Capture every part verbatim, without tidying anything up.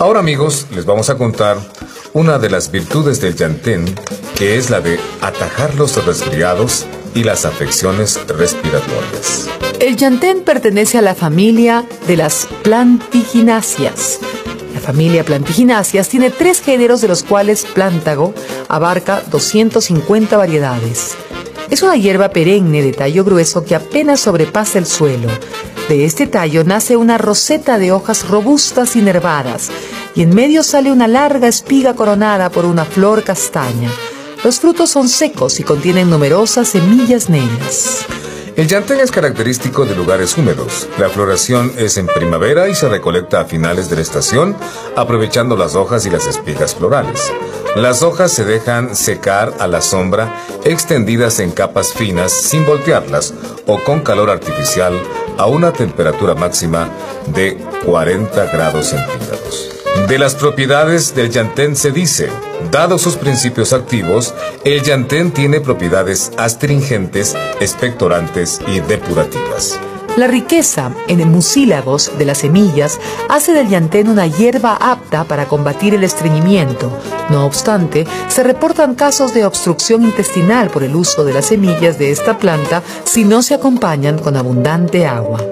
Ahora, amigos, les vamos a contar una de las virtudes del llantén, que es la de atajar los resfriados y las afecciones respiratorias. El llantén pertenece a la familia de las plantigináceas. La familia plantigináceas tiene tres géneros, de los cuales Plántago abarca doscientas cincuenta variedades. Es una hierba perenne de tallo grueso que apenas sobrepasa el suelo. De este tallo nace una roseta de hojas robustas y nervadas, y en medio sale una larga espiga coronada por una flor castaña. Los frutos son secos y contienen numerosas semillas negras. El llantén es característico de lugares húmedos. La floración es en primavera y se recolecta a finales de la estación, aprovechando las hojas y las espigas florales. Las hojas se dejan secar a la sombra, extendidas en capas finas sin voltearlas o con calor artificial a una temperatura máxima de cuarenta grados centígrados. De las propiedades del llantén se dice: dados sus principios activos, el llantén tiene propiedades astringentes, expectorantes y depurativas. La riqueza en mucílagos de las semillas hace del llantén una hierba apta para combatir el estreñimiento. No obstante, se reportan casos de obstrucción intestinal por el uso de las semillas de esta planta si no se acompañan con abundante agua.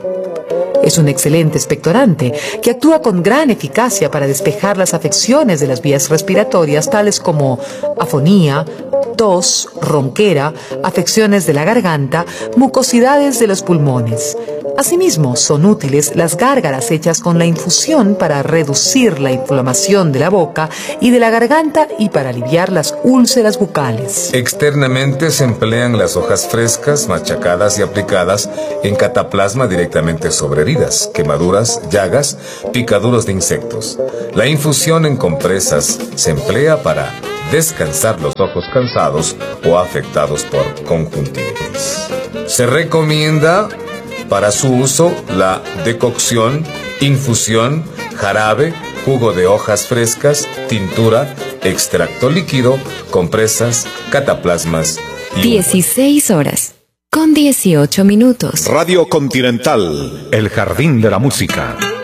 Es un excelente expectorante que actúa con gran eficacia para despejar las afecciones de las vías respiratorias, tales como afonía, tos, ronquera, afecciones de la garganta, mucosidades de los pulmones. Asimismo, son útiles las gárgaras hechas con la infusión para reducir la inflamación de la boca y de la garganta y para aliviar las úlceras bucales. Externamente se emplean las hojas frescas, machacadas y aplicadas en cataplasma directamente sobre heridas, quemaduras, llagas, picaduras de insectos. La infusión en compresas se emplea para descansar los ojos cansados o afectados por conjuntivitis. Se recomienda para su uso la decocción, infusión, jarabe, jugo de hojas frescas, tintura, extracto líquido, compresas, cataplasmas y... dieciséis horas con dieciocho minutos. Radio Continental, el jardín de la música.